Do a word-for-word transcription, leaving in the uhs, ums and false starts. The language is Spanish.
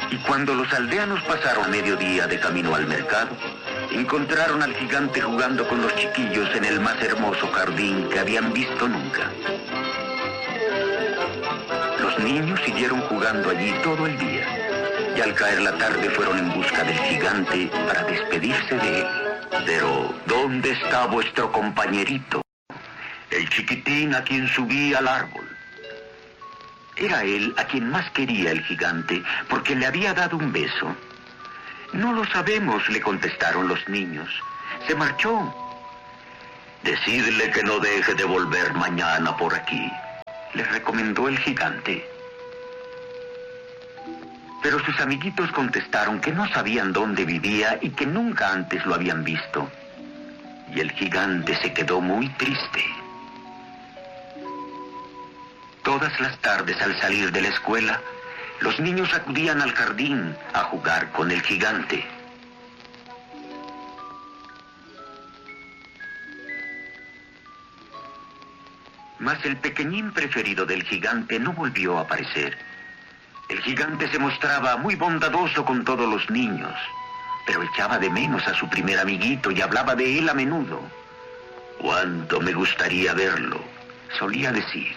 Y cuando los aldeanos pasaron mediodía de camino al mercado, encontraron al gigante jugando con los chiquillos en el más hermoso jardín que habían visto nunca. Los niños siguieron jugando allí todo el día, y al caer la tarde fueron en busca del gigante para despedirse de él. Pero, ¿dónde está vuestro compañerito? El chiquitín a quien subí al árbol. Era él a quien más quería el gigante, porque le había dado un beso. No lo sabemos, le contestaron los niños. Se marchó. Decidle que no deje de volver mañana por aquí, les recomendó el gigante. Pero sus amiguitos contestaron que no sabían dónde vivía y que nunca antes lo habían visto. Y el gigante se quedó muy triste. Todas las tardes al salir de la escuela, los niños acudían al jardín a jugar con el gigante. Mas el pequeñín preferido del gigante no volvió a aparecer. El gigante se mostraba muy bondadoso con todos los niños, pero echaba de menos a su primer amiguito y hablaba de él a menudo. «Cuánto me gustaría verlo», solía decir.